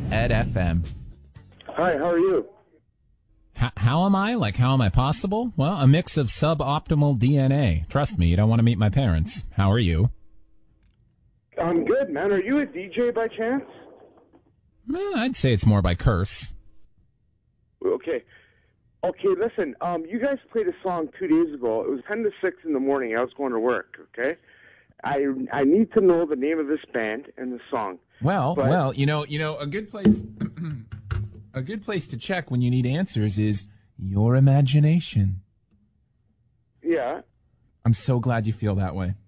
Ed FM. Hi, how are you? How am I? Like, how am I possible? Well, a mix of suboptimal DNA. Trust me, you don't want to meet my parents. How are you? I'm good, man. Are you a DJ by chance? I'd say it's more by curse. Okay, listen, you guys played a song 2 days ago. It was 10 to 6 in the morning. I was going to work, okay? I need to know the name of this band and the song. Well, you know, a good place a good place to check when you need answers is your imagination. Yeah. I'm so glad you feel that way.